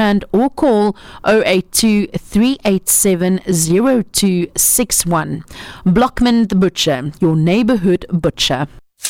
and or call 082-387-0261. Blockman the Butcher, your neighborhood butcher.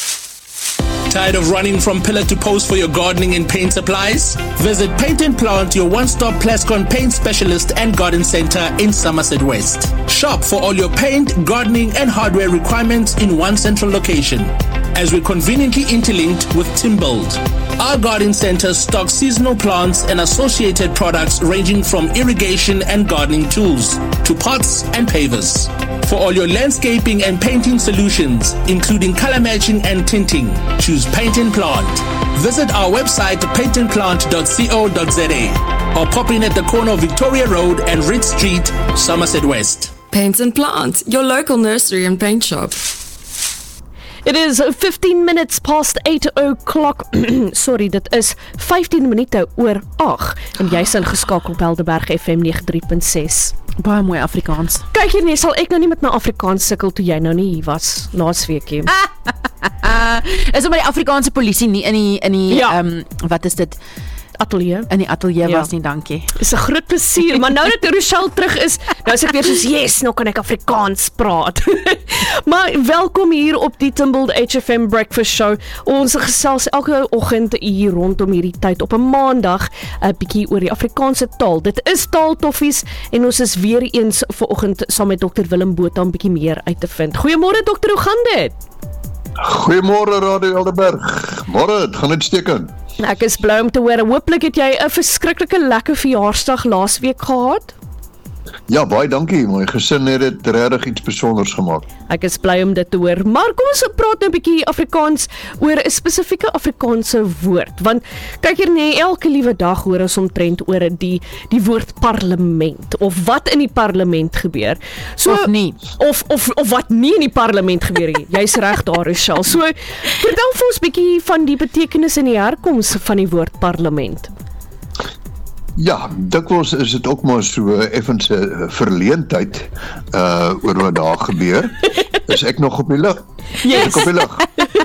Tired of running from pillar to post for your gardening and paint supplies? Visit Paint and Plant, your one-stop Plascon paint specialist and garden center in Somerset West. Shop for all your paint, gardening and hardware requirements in one central location, as we're conveniently interlinked with Timbuild. Our garden center stocks seasonal plants and associated products ranging from irrigation and gardening tools to pots and pavers. For all your landscaping and painting solutions, including color matching and tinting, choose Paint and Plant. Visit our website paintandplant.co.za or pop in at the corner of Victoria Road and Ridge Street, Somerset West. Paint and Plant, your local nursery and paint shop. It is 15 minutes past 8 o'clock. Sorry, dit is 15 minute oor 8 en jy's ingeskakel op Helderberg FM 93.6. Baie mooi Afrikaans. Kyk hier nie, sal ek nou nie met my Afrikaans sukkel toe jy nou nie hier was laas weekie. Is omdat die Afrikaanse polisie nie in die wat is dit? Atelier. In die atelier was nie, dankie. Is 'n groot plesier, maar nou dat Rochelle terug is, nou is ek weer soos, yes, nou kan ek Afrikaans praat. Maar welkom hier op die Timbuild HFM Breakfast Show. Ons gesels elke oggend hier rondom hierdie tyd op 'n maandag 'n bietjie oor die Afrikaanse taal. Dit is taaltoffies en ons is weer eens vanoggend saam met Dr. Willem Botha 'n bietjie meer uit te vind. Goeiemôre dokter, hoe gaan dit? Goeiemôre Radio Helderberg. Môre, dit gaan uitstekend. Ek is bly om te hoor. Hooplik het jy 'n verskriklike lekker verjaarsdag laasweek gehad. Ja, baie dankie. My gesin het dit regtig iets besonders gemaak. Ek is bly om dit te hoor. Maar kom ons praat nou 'n bietjie Afrikaans oor 'n spesifieke Afrikaanse woord. Want kyk hier nee, elke liewe dag hoor ons omtrent oor die woord parlement of wat in die parlement gebeur. So of nie. Of wat nie in die parlement gebeur nie. Jy's reg daar, Rochelle. So vertel vir ons bietjie van die betekenis en die herkoms van die woord parlement. Ja, dikwels is dit ook maar so effens 'n verleentheid oor wat daar gebeur. Is ek nog op die lug? Yes. Ek op die lug.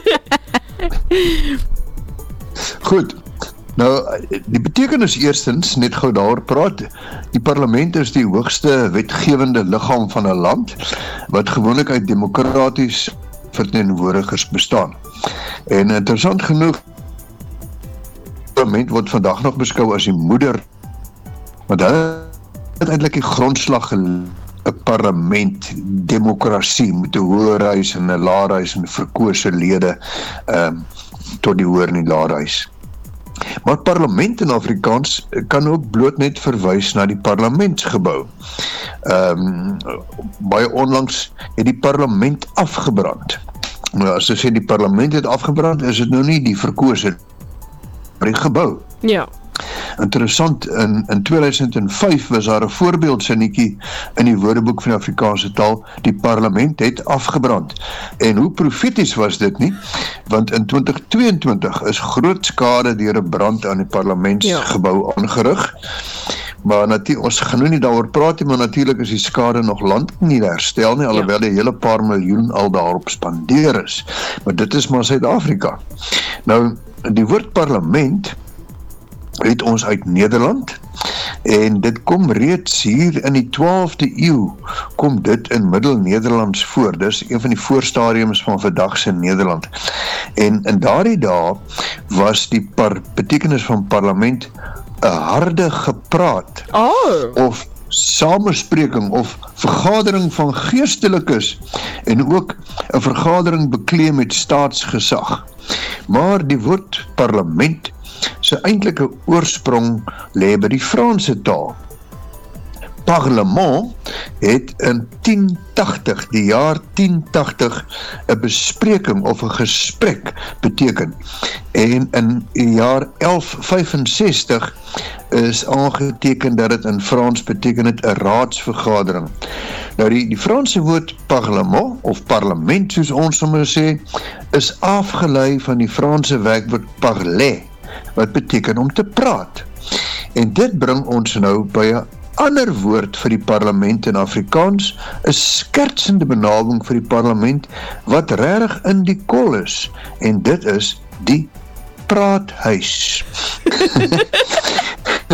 Goed. Nou, die betekenis eerstens, net gou daaroor praat, die parlement is die hoogste wetgewende liggaam van 'n land, wat gewoonlik uit demokraties verteenwoordigers bestaan. En interessant genoeg, die parlement word vandag nog beskou as die moeder, want hulle het eintlik die grondslag 'n parlement, demokrasie met 'n hoërhuis en 'n laerhuis en verkose lede tot die hoër en die laerhuis. Maar parlement in Afrikaans kan ook bloot net verwys na die parlementsgebou. Baie onlangs het die parlement afgebrand. Nou as jy sê die parlement het afgebrand, is dit nou nie die verkose, maar die gebou. Ja. Interessant, in 2005 was daar 'n voorbeeldsinnetjie in die Woordeboek van die Afrikaanse taal, die parlement het afgebrand. En hoe profeties was dit nie? Want in 2022 is groot skade deur 'n brand aan die parlementsgebou aangerig. Maar ons gaan nou nie daaroor praat nie, maar natuurlik is die skade nog land nie herstel nie, alhoewel 'n hele paar miljoen al daarop spandeer is. Maar dit is maar Suid-Afrika. Nou, die woord parlement het ons uit Nederland, en dit kom reeds hier in die 12de eeu, kom dit in Middel-Nederlands voor. Dis een van die voorstadiums van vandagse Nederland. En in daardie dae was die betekenis van parlement 'n harde gepraat, of samespreking of vergadering van geestelikes, en ook 'n vergadering bekleed met staatsgesag. Maar die woord parlement sy eintlike oorsprong lê by die Franse taal. Parlement het in 1080, die jaar 1080, 'n bespreking of 'n gesprek beteken. En in die jaar 1165 is aangeteken dat dit in Frans beteken het 'n raadsvergadering. Nou die Franse woord parlement, of parlement soos ons sommer sê, is afgelei van die Franse werkwoord parler, wat beteken om te praat. En dit bring ons nou by 'n ander woord vir die parlement in Afrikaans, 'n skertsende benaming vir die parlement, wat regtig in die kol is, en dit is die praathuis.